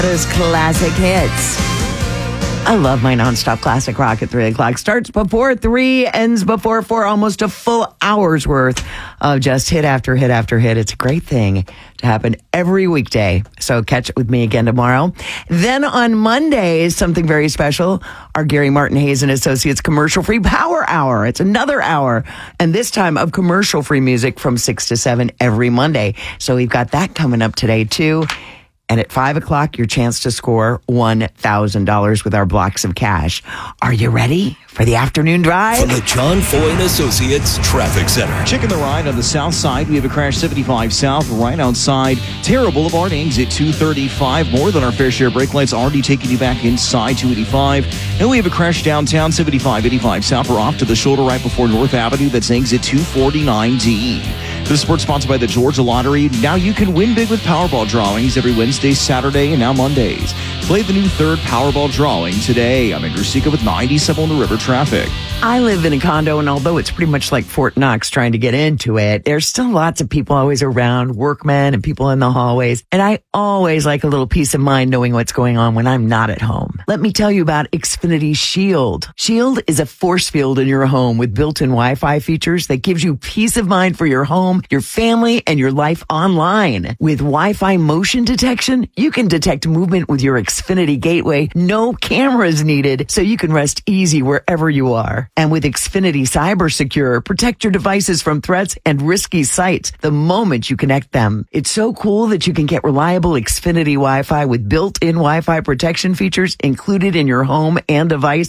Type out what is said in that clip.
Those classic hits. I love my nonstop classic rock at 3 o'clock. Starts before 3, ends before 4, almost a full hour's worth of just hit after hit after hit. It's a great thing to happen every weekday. So catch it with me again tomorrow. Then on Monday is something very special. Our Gary Martin Hayes and Associates commercial-free Power Hour. It's another hour, and this time of commercial-free music from 6 to 7 every Monday. So we've got that coming up today, too. And at 5 o'clock, your chance to score $1,000 with our blocks of cash. Are you ready for the afternoon drive? From the John Foy and Associates Traffic Center. Checking the ride on the south side, we have a crash 75 south right outside Terra Boulevard, exit 235. More than our fair share. Brake lights already taking you back inside 285. And we have a crash downtown 75 south. We're off to the shoulder right before North Avenue. That's exit 249D. This is sports sponsored by the Georgia Lottery. Now you can win big with Powerball drawings every Wednesday, Saturday, and now Mondays. Play the new third Powerball drawing today. I'm Andrew Sika with 97 on the river traffic. I live in a condo, and although it's pretty much like Fort Knox trying to get into it, there's still lots of people always around, workmen and people in the hallways. And I always like a little peace of mind knowing what's going on when I'm not at home. Let me tell you about Xfinity Shield. Shield is a force field in your home with built-in Wi-Fi features that gives you peace of mind for your home, your family, and your life online. With Wi-Fi motion detection, you can detect movement with your Xfinity gateway. No cameras needed, so you can rest easy wherever you are. And with Xfinity Cyber Secure, protect your devices from threats and risky sites the moment you connect them. It's so cool that you can get reliable Xfinity Wi-Fi with built-in Wi-Fi protection features included in your home and device.